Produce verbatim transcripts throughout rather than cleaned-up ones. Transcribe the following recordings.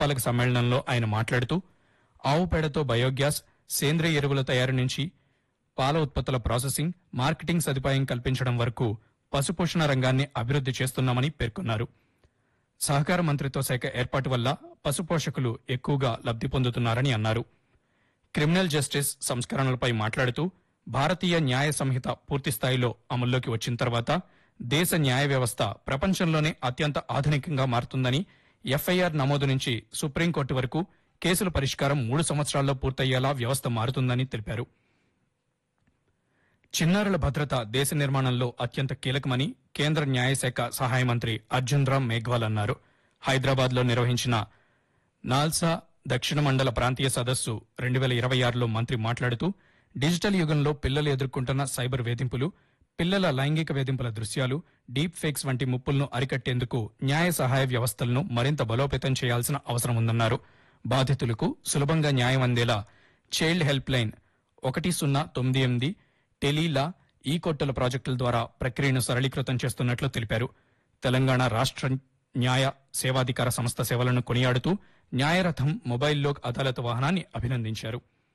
పురపాలక సమ్మేళనంలో ఆయన మాట్లాడుతూ ఆవు పేడతో బయోగ్యాస్, సేంద్రియ ఎరువుల తయారీ నుంచి పాల ఉత్పత్తుల ప్రాసెసింగ్, మార్కెటింగ్ సదుపాయం కల్పించడం వరకు పశుపోషణ రంగాన్ని అభివృద్ది చేస్తున్నామని పేర్కొన్నారు. సహకార మంత్రిత్వ శాఖ ఏర్పాటు వల్ల పశుపోషకులు ఎక్కువగా లబ్ది పొందుతున్నారని అన్నారు. క్రిమినల్ జస్టిస్ సంస్కరణలపై మాట్లాడుతూ భారతీయ న్యాయ సంహిత పూర్తిస్థాయిలో అమల్లోకి వచ్చిన తర్వాత దేశ న్యాయ వ్యవస్థ ప్రపంచంలోనే అత్యంత ఆధునికంగా మారుతుందని, ఎఫ్ఐఆర్ నమోదు నుంచి సుప్రీంకోర్టు వరకు కేసుల పరిష్కారం మూడు సంవత్సరాల్లో పూర్తయ్యేలా వ్యవస్థ మారుతుందని తెలిపారు. చిన్నారుల భద్రత దేశ నిర్మాణంలో అత్యంత కీలకమని కేంద్ర న్యాయశాఖ సహాయ మంత్రి అర్జున్ రామ్ మేఘ్వాల్ అన్నారు. హైదరాబాద్ లో నిర్వహించిన నాల్సా దక్షిణ మండల ప్రాంతీయ సదస్సు రెండు వేల ఇరవై ఆరులో మంత్రి మాట్లాడుతూ డిజిటల్ యుగంలో పిల్లలు ఎదుర్కొంటున్న సైబర్ వేధింపులు, పిల్లల లైంగిక వేధింపుల దృశ్యాలు, డీప్ ఫేక్స్ వంటి ముప్పులను అరికట్టేందుకు న్యాయ సహాయ వ్యవస్థలను మరింత బలోపేతం చేయాల్సిన అవసరం ఉందన్నారు. బాధితులకు సులభంగా న్యాయం అందేలా చైల్డ్ హెల్ప్ లైన్ ఒకటి సున్నా తొమ్మిది ఎనిమిది, టెలీలా, ఈ కోర్టుల ప్రాజెక్టుల ద్వారా ప్రక్రియను సరళీకృతం చేస్తున్నట్లు తెలిపారు. తెలంగాణ రాష్ట్ర న్యాయ సేవాధికార సంస్థ సేవలను కొనియాడుతూ న్యాయరథం మొబైల్ లోక్ అదాలత్ వాహనాన్ని అభినందించారు.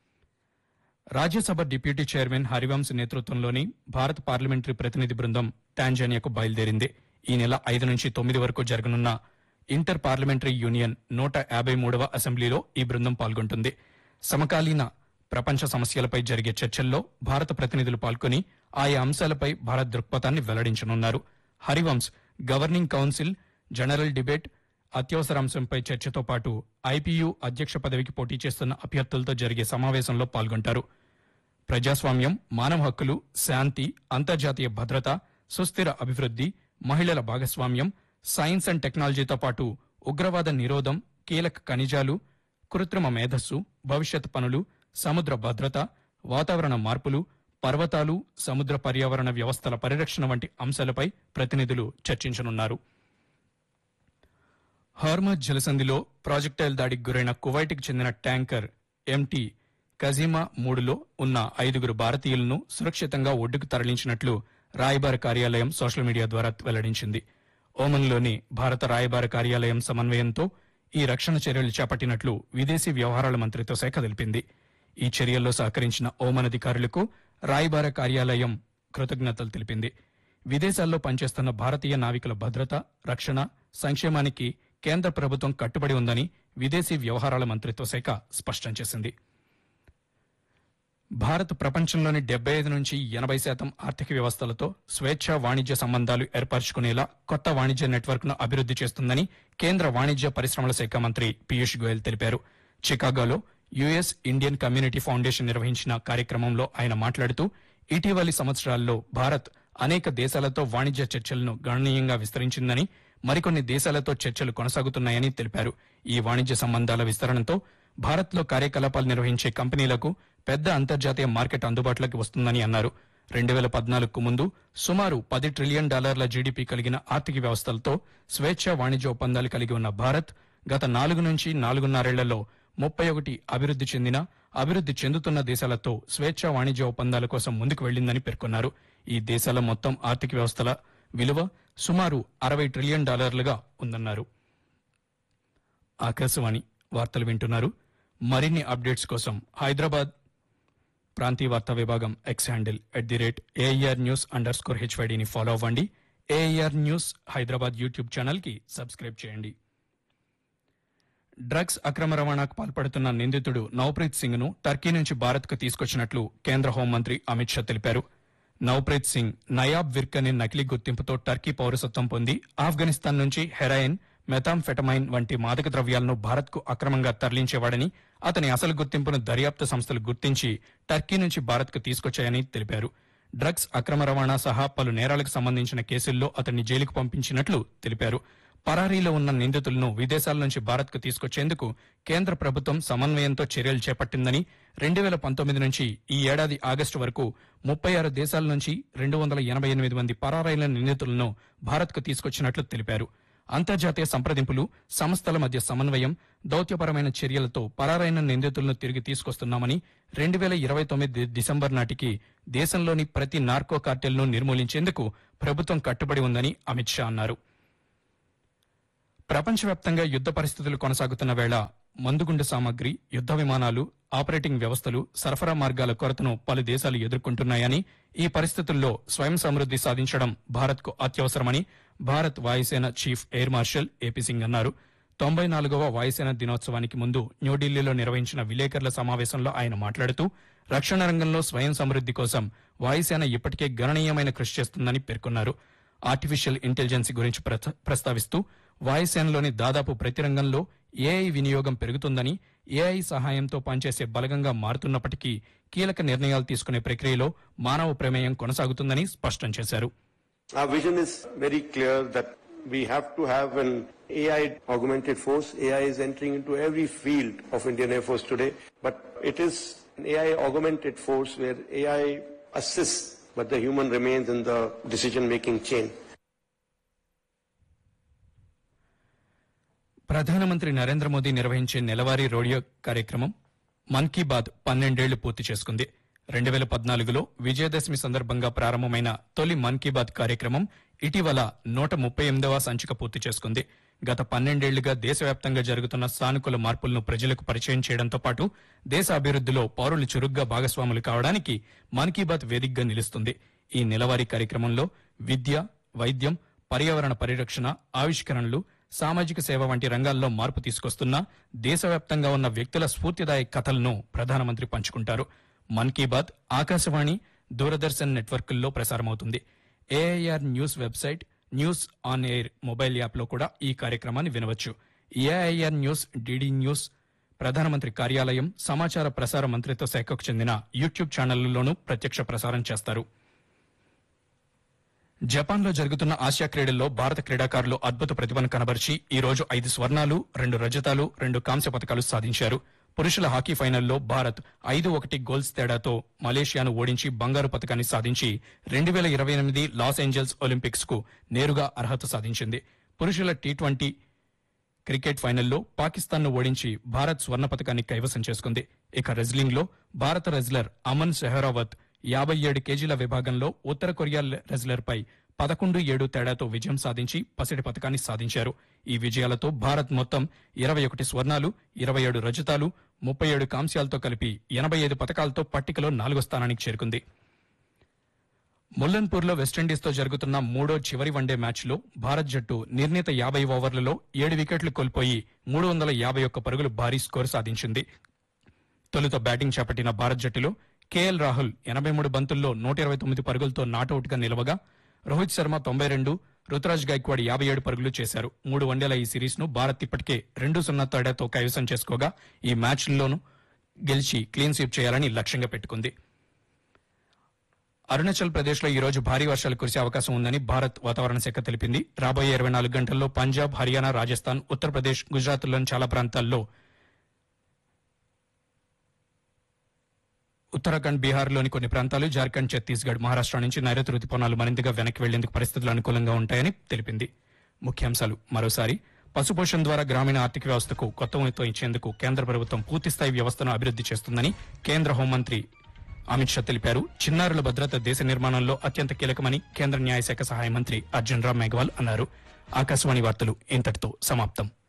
రాజ్యసభ డిప్యూటీ చైర్మన్ హరివంశ్ నేతృత్వంలోని భారత పార్లమెంటరీ ప్రతినిధి బృందం టాంజానియాకు బయలుదేరింది. ఈ నెల ఐదు నుంచి తొమ్మిది వరకు జరగనున్న ఇంటర్ పార్లమెంటరీ యూనియన్ నూట యాభై మూడవ అసెంబ్లీలో ఈ బృందం పాల్గొంటుంది. సమకాలీన ప్రపంచ సమస్యలపై జరిగే చర్చల్లో భారత ప్రతినిధులు పాల్గొని ఆయా అంశాలపై భారత్ దృక్పథాన్ని వెల్లడించనున్నారు. Harivansh governing council, general debate, అత్యవసర అంశంపై చర్చతో పాటు ఐపీయూ అధ్యక్ష పదవికి పోటీ చేస్తున్న అభ్యర్థులతో జరిగే సమావేశంలో పాల్గొంటారు. ప్రజాస్వామ్యం, మానవ హక్కులు, శాంతి, అంతర్జాతీయ భద్రత, సుస్థిర అభివృద్ది, మహిళల భాగస్వామ్యం, సైన్స్ అండ్ టెక్నాలజీతో పాటు ఉగ్రవాద నిరోధం, కీలక ఖనిజాలు, కృత్రిమ మేధస్సు, భవిష్యత్ పనులు, సముద్ర భద్రత, వాతావరణ మార్పులు, పర్వతాలు, సముద్ర పర్యావరణ వ్యవస్థల పరిరక్షణ వంటి అంశాలపై ప్రతినిధులు చర్చించనున్నారు. హార్మజ్ జలసంధిలో ప్రాజెక్టైల్ దాడికి గురైన కువైట్కి చెందిన ట్యాంకర్ ఎంటీ కజీమా మూడులో ఉన్న ఐదుగురు భారతీయులను సురక్షితంగా ఒడ్డుకు తరలించినట్లు రాయబార కార్యాలయం సోషల్ మీడియా ద్వారా వెల్లడించింది. ఓమన్లోని భారత రాయబార కార్యాలయం సమన్వయంతో ఈ రక్షణ చర్యలు చేపట్టినట్లు విదేశీ వ్యవహారాల మంత్రిత్వ శాఖ తెలిపింది. ఈ చర్యల్లో సహకరించిన ఓమన్ అధికారులకు రాయబార కార్యాలయం కృతజ్ఞతలు తెలిపింది. విదేశాల్లో పనిచేస్తున్న భారతీయ నావికుల భద్రత, రక్షణ, సంక్షేమానికి కేంద్ర ప్రభుత్వం కట్టుబడి ఉందని విదేశీ వ్యవహారాల మంత్రిత్వ శాఖ స్పష్టం చేసింది. భారత్ ప్రపంచంలోని డెబ్బై ఐదు నుంచి ఎనభై శాతం ఆర్థిక వ్యవస్థలతో స్వేచ్ఛ వాణిజ్య సంబంధాలు ఏర్పరచుకునేలా కొత్త వాణిజ్య నెట్వర్క్ ను అభివృద్ది చేస్తుందని కేంద్ర వాణిజ్య పరిశ్రమల శాఖ మంత్రి పీయూష్ గోయల్ తెలిపారు. చికాగోలో యుఎస్ ఇండియన్ కమ్యూనిటీ ఫౌండేషన్ నిర్వహించిన కార్యక్రమంలో ఆయన మాట్లాడుతూ ఇటీవలి సంవత్సరాల్లో భారత్ అనేక దేశాలతో వాణిజ్య చర్చలను గణనీయంగా విస్తరించిందని, మరికొన్ని దేశాలతో చర్చలు కొనసాగుతున్నాయని తెలిపారు. ఈ వాణిజ్య సంబంధాల విస్తరణతో భారత్లో కార్యకలాపాలు నిర్వహించే కంపెనీలకు పెద్ద అంతర్జాతీయ మార్కెట్ అందుబాటులోకి వస్తుందని అన్నారు. రెండు వేల పద్నాలుగుకు ముందు సుమారు పది ట్రిలియన్ డాలర్ల జీడీపీ కలిగిన ఆర్థిక వ్యవస్థలతో స్వేచ్ఛ వాణిజ్య ఒప్పందాలు కలిగి ఉన్న భారత్ గత నాలుగు నుంచి నాలుగున్నరేళ్లలో ముప్పై ఒకటి అభివృద్ది చెందిన, అభివృద్ది చెందుతున్న దేశాలతో స్వేచ్ఛ వాణిజ్య ఒప్పందాల కోసం ముందుకు వెళ్లిందని పేర్కొన్నారు. ఈ దేశాల మొత్తం ఆర్థిక వ్యవస్థల విలువ సుమారు అరవై ట్రిలియన్ డాలర్లుగా ఉందన్నారు. ఆకాశవాణి వార్తలు వింటున్నారు. మరిన్ని అప్డేట్స్ కోసం హైదరాబాద్ ప్రాంతీయ వార్తా విభాగం X handle at the rate AIR news under score హెచ్వైడీని follow అవ్వండి. AIR news Hyderabad YouTube channel కి సబ్స్క్రైబ్ చేయండి. డ్రగ్స్ అక్రమ రవాణాకు పాల్పడుతున్న నిందితుడు నవప్రీత్ సింగ్ ను టర్కీ నుంచి భారత్ కు తీసుకొచ్చినట్లు కేంద్ర హోంమంత్రి అమిత్ షా తెలిపారు. నవప్రీత్ సింగ్ నయాబ్ విర్క్ అనే నకిలీ గుర్తింపుతో టర్కీ పౌరసత్వం పొంది ఆఫ్ఘనిస్తాన్ నుంచి హెరాయిన్, మెథాంఫెటమైన్ వంటి మాదక ద్రవ్యాలను భారత్ కు అక్రమంగా తరలించేవాడని, అతని అసలు గుర్తింపును దర్యాప్తు సంస్థలు గుర్తించి టర్కీ నుంచి భారత్ కు తీసుకొచ్చాయని తెలిపారు. డ్రగ్స్ అక్రమ రవాణా సహా పలు నేరాలకు సంబంధించిన కేసుల్లో అతన్ని జైలుకు పంపించినట్లు తెలిపారు. పరారీలో ఉన్న నిందితులను విదేశాల నుంచి భారత్ కు తీసుకొచ్చేందుకు కేంద్ర ప్రభుత్వం సమన్వయంతో చర్యలు చేపట్టిందని, రెండు వేల పంతొమ్మిది నుంచి ఈ ఏడాది ఆగస్టు వరకు ముప్పై ఆరు దేశాల నుంచి రెండు వందల ఎనభై ఎనిమిది మంది పరారైన నిందితులను భారత్ కు తీసుకొచ్చినట్లు తెలిపారు. అంతర్జాతీయ సంప్రదింపులు, సంస్థల మధ్య సమన్వయం, దౌత్యపరమైన చర్యలతో పరారైన నిందితులను తిరిగి తీసుకొస్తున్నామని, రెండు వేల ఇరవై తొమ్మిది డిసెంబర్ నాటికి దేశంలోని ప్రతి నార్కో కార్టెల్ను నిర్మూలించేందుకు ప్రభుత్వం కట్టుబడి ఉందని అమిత్ షా అన్నారు. ప్రపంచవ్యాప్తంగా యుద్ధ పరిస్థితులు కొనసాగుతున్న వేళ మందుగుండు సామగ్రి, యుద్ధ విమానాలు, ఆపరేటింగ్ వ్యవస్థలు, సరఫరా మార్గాల కొరతను పలు దేశాలు ఎదుర్కొంటున్నాయని, ఈ పరిస్థితుల్లో స్వయం సమృద్ది సాధించడం భారత్కు అత్యవసరమని భారత్ వాయుసేన chief air marshal AP Singh అన్నారు. తొంభై నాలుగవ వాయుసేన దినోత్సవానికి ముందు న్యూఢిల్లీలో నిర్వహించిన విలేకరుల సమావేశంలో ఆయన మాట్లాడుతూ రక్షణ రంగంలో స్వయం సమృద్ది కోసం వాయుసేన ఇప్పటికే గణనీయమైన కృషి చేస్తుందని పేర్కొన్నారు. ఆర్టిఫిషియల్ ఇంటెలిజెన్స్ గురించి ప్రత- ప్రస్తావిస్తూ వాయుసేనలోని దాదాపు ప్రతి రంగంలో ఏఐ వినియోగం పెరుగుతుందని, ఏఐ సహాయంతో పనిచేసే బలగంగా మారుతున్నప్పటికీ కీలక నిర్ణయాలు తీసుకునే ప్రక్రియలో మానవ ప్రమేయం కొనసాగుతుందని స్పష్టం చేశారు. Our vision is very clear that we have to have an A I augmented force. A I is entering into every field of Indian Air Force today, but it is an A I augmented force where A I assists, but the human remains in the decision-making chain. ప్రధానమంత్రి నరేంద్ర మోదీ నిర్వహించే నెలవారీ radio కార్యక్రమం మన్ కీ బాత్ పన్నెండేళ్లు పూర్తి చేసుకుంది. రెండు వేల పద్నాలుగులో విజయదశమి సందర్భంగా ప్రారంభమైన తొలి మన్ కీ బాత్ కార్యక్రమం ఇటీవల నూట ముప్పై ఎనిమిదవ సంచిక పూర్తి చేసుకుంది. గత పన్నెండేళ్లుగా దేశవ్యాప్తంగా జరుగుతున్న సానుకూల మార్పులను ప్రజలకు పరిచయం చేయడంతో పాటు దేశ అభివృద్దిలో పౌరులు చురుగ్గా భాగస్వాములు కావడానికి మన్ కీ బాత్ వేదికగా నిలుస్తుంది. ఈ నెలవారీ కార్యక్రమంలో విద్య, వైద్యం, పర్యావరణ పరిరక్షణ, ఆవిష్కరణలు, సామాజిక సేవ వంటి రంగాల్లో మార్పు తీసుకొస్తున్న దేశవ్యాప్తంగా ఉన్న వ్యక్తుల స్ఫూర్తిదాయక కథలను ప్రధానమంత్రి పంచుకుంటారు. మన్ కీ బాత్ ఆకాశవాణి, దూరదర్శన్ నెట్వర్క్ల్లో ప్రసారమవుతుంది. AIR news website, news on air mobile యాప్లో కూడా ఈ కార్యక్రమాన్ని వినవచ్చు. ఏఐఆర్ న్యూస్, డీడీ న్యూస్, ప్రధానమంత్రి కార్యాలయం, సమాచార ప్రసార మంత్రిత్వ శాఖకు చెందిన యూట్యూబ్ ఛానళ్లలోనూ ప్రత్యక్ష ప్రసారం చేస్తారు. జపాన్లో జరుగుతున్న ఆసియా క్రీడల్లో భారత క్రీడాకారులు అద్భుత ప్రతిభను కనబరిచి ఈ రోజు ఐదు స్వర్ణాలు, రెండు రజతాలు, రెండు కాంస్య పతకాలు సాధించారు. పురుషుల హాకీ ఫైనల్లో భారత్ ఐదు ఒకటి గోల్స్ తేడాతో మలేషియాను ఓడించి బంగారు పతకాన్ని సాధించి రెండు వేల ఇరవై ఎనిమిది లాస్ ఏంజల్స్ ఒలింపిక్స్ కు నేరుగా అర్హత సాధించింది. పురుషుల టీ ట్వంటీ క్రికెట్ ఫైనల్లో పాకిస్తాన్ను ఓడించి భారత్ స్వర్ణ పతకాన్ని కైవసం చేసుకుంది. ఇక రెజ్లింగ్ లో భారత రెజ్లర్ అమన్ సెహరావత్ యాభై ఏడు కేజీల విభాగంలో ఉత్తర కొరియా రెజ్లర్ పై పదకొండు ఏడు తేడాతో విజయం సాధించి పసిడి పతకాన్ని సాధించారు. ఈ విజయాలతో భారత్ మొత్తం ఇరవై ఒకటి స్వర్ణాలు, ఇరవై ఏడు రజతాలు, ముప్పై ఏడు కాంస్యాలతో కలిపి ఎనభై ఐదు పతకాలతో పట్టికలో నాలుగో స్థానానికి చేరుకుంది. ముల్లన్పూర్లో వెస్టిండీస్తో జరుగుతున్న మూడో చివరి వన్డే మ్యాచ్లో భారత్ జట్టు నిర్ణీత యాభై ఓవర్లలో ఏడు వికెట్లు కోల్పోయి మూడు వందల యాభై ఒక్క పరుగులు భారీ స్కోరు సాధించింది. తొలుత బ్యాటింగ్ చేపట్టిన భారత్ జట్టులో కేఎల్ రాహుల్ ఎనభై మూడు బంతుల్లో నూట ఇరవై తొమ్మిది పరుగులతో నాటౌట్ గా నిలవగా, రోహిత్ శర్మ తొంభై రెండు, రుతురాజ్ గైక్వాడ్ యాభై ఏడు పరుగులు చేశారు. మూడు వన్డేల ఈ సిరీస్ ను భారత్ ఇప్పటికే రెండు సున్నా తేడాతో కైవసం చేసుకోగా ఈ మ్యాచ్ల్లోనూ గెలిచి క్లీన్ స్వీప్ చేయాలని లక్ష్యంగా పెట్టుకుంది. అరుణాచల్ ప్రదేశ్ లో ఈ రోజు భారీ వర్షాలు కురిసే అవకాశం ఉందని భారత్ వాతావరణ శాఖ తెలిపింది. రాబోయే ఇరవై నాలుగు గంటల్లో పంజాబ్, హర్యానా, రాజస్థాన్, ఉత్తరప్రదేశ్, గుజరాత్లోని చాలా ప్రాంతాల్లో, ఉత్తరాఖండ్, బీహార్లోని కొన్ని ప్రాంతాలు, జార్ఖండ్, ఛత్తీస్గఢ్, మహారాష్ట్ర నుంచి నైరుతి రుతుపవనాలు మరింతగా వెనక్కి వెళ్లేందుకు పరిస్థితులు అనుకూలంగా ఉంటాయని తెలిపింది. ముఖ్యాంశాలు మరోసారి. పశుపోషణ ద్వారా గ్రామీణ ఆర్థిక వ్యవస్థకు కొత్త ఊతం ఇచ్చేందుకు కేంద్ర ప్రభుత్వం పూర్తిస్థాయి వ్యవస్థను అభివృద్ది చేస్తుందని కేంద్ర హోంమంత్రి అమిత్ షా తెలిపారు. చిన్నారుల భద్రత దేశ నిర్మాణంలో అత్యంత కీలకమని కేంద్ర న్యాయశాఖ సహాయ మంత్రి అర్జున్ రామ్ మేఘ్వాల్ అన్నారు. ఆకాశవాణి వార్తలు ఇంతటితో సమాప్తం.